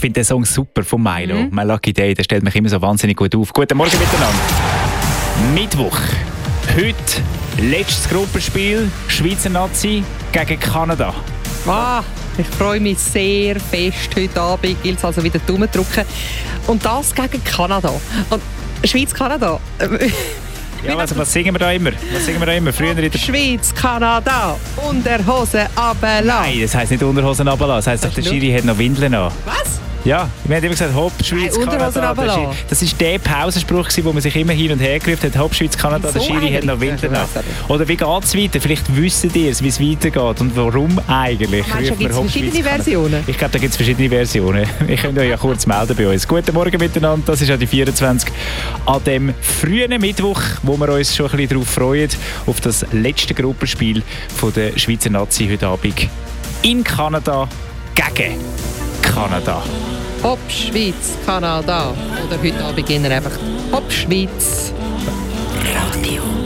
finde den Song super von Milo. «My Lucky Day», der stellt mich immer so wahnsinnig gut auf. Guten Morgen miteinander. Mittwoch. Heute letztes Gruppenspiel. Schweizer Nazi gegen Kanada. Ich freue mich sehr fest. Heute Abend gilt es also wieder Daumen drücken. Und das gegen Kanada. Und Schweiz-Kanada. Ja, also was singen wir da immer? Früher in der Schweiz, Kanada, Unterhose runterlassen. Nein, das heisst nicht Unterhosen runterlassen. Das heisst, der Schiri hat noch Windeln an. Was? Ja, wir haben immer gesagt, Hopp, Schweiz, Unterhosen Kanada. runterlassen. Das war der Pausenspruch, wo man sich immer hin und her gerufen hat. Hopp, Schweiz, Kanada, der Schiri hat noch Windeln an. Oder wie geht es weiter? Vielleicht wisst ihr es, wie es weitergeht und warum eigentlich. Meinst du, gibt es verschiedene Versionen? Ich glaube, da gibt es verschiedene Versionen. Ihr könnt euch ja kurz melden bei uns. Guten Morgen miteinander, das ist ja die 24 an dem frühen Mittwoch, wo wir uns schon ein bisschen darauf freuen, auf das letzte Gruppenspiel von der Schweizer Nazi heute Abend in Kanada gegen Kanada. Hopp, Schweiz, Kanada. Oder heute Abend einfach Hopp, Schweiz. Radio.